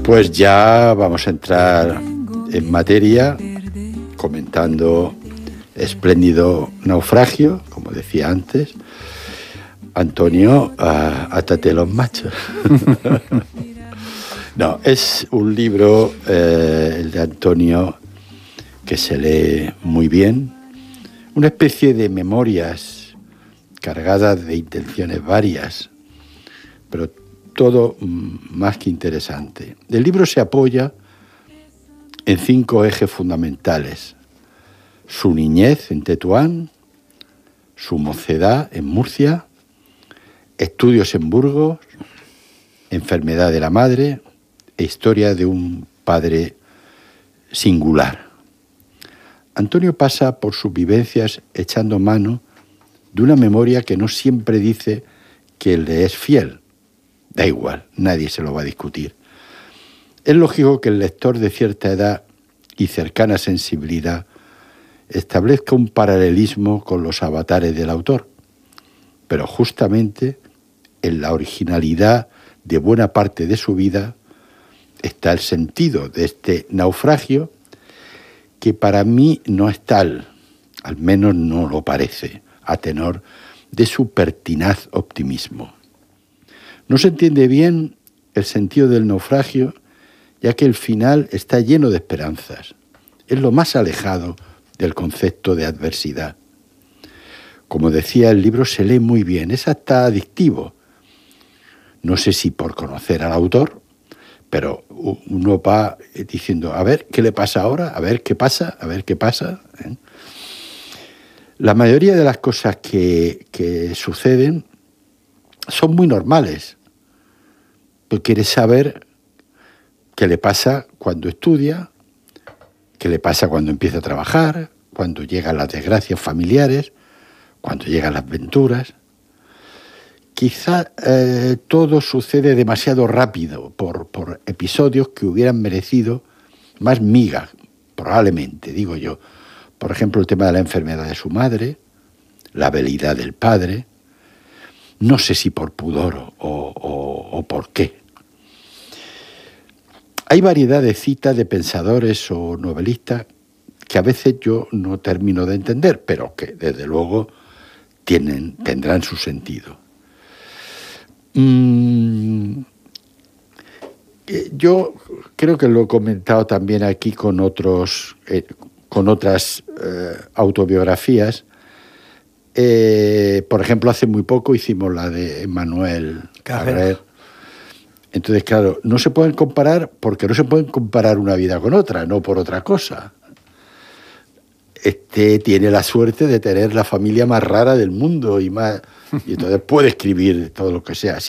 Pues ya vamos a entrar en materia comentando espléndido naufragio, como decía antes. Antonio, átate los machos. No, es un libro, el de Antonio, que se lee muy bien. Una especie de memorias cargadas de intenciones varias, pero todo más que interesante. El libro se apoya en 5 ejes fundamentales: su niñez en Tetuán, su mocedad en Murcia, estudios en Burgos, enfermedad de la madre e historia de un padre singular. Antonio pasa por sus vivencias echando mano de una memoria que no siempre dice que le es fiel. Da igual, nadie se lo va a discutir. Es lógico que el lector de cierta edad y cercana sensibilidad establezca un paralelismo con los avatares del autor, pero justamente en la originalidad de buena parte de su vida está el sentido de este naufragio, que para mí no es tal, al menos no lo parece, a tenor de su pertinaz optimismo. No se entiende bien el sentido del naufragio, ya que el final está lleno de esperanzas. Es lo más alejado del concepto de adversidad. Como decía, el libro se lee muy bien, es hasta adictivo. No sé si por conocer al autor, pero uno va diciendo, a ver qué le pasa ahora, a ver qué pasa, a ver qué pasa. La mayoría de las cosas que suceden son muy normales. Tú quieres saber qué le pasa cuando estudia, qué le pasa cuando empieza a trabajar, cuando llegan las desgracias familiares, cuando llegan las venturas. Quizá todo sucede demasiado rápido por episodios que hubieran merecido más miga, probablemente, digo yo. Por ejemplo, el tema de la enfermedad de su madre, la habilidad del padre. No sé si por pudor o por qué. Hay variedad de citas de pensadores o novelistas que a veces yo no termino de entender, pero que desde luego tendrán su sentido. Yo creo que lo he comentado también aquí con otras autobiografías. Por ejemplo, hace muy poco hicimos la de Emmanuel Carrère. Entonces, claro, no se pueden comparar porque no se pueden comparar una vida con otra, no por otra cosa. Este tiene la suerte de tener la familia más rara del mundo y entonces puede escribir todo lo que sea.